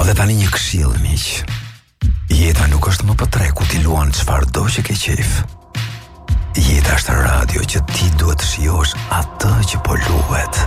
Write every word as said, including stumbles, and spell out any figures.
Dhe tani një këshill, miq. Jeta nuk është më për tre ku ti luan çfarëdo që ke qejf. Jeta është radio që ti duhet të shijosh atë që po luhet.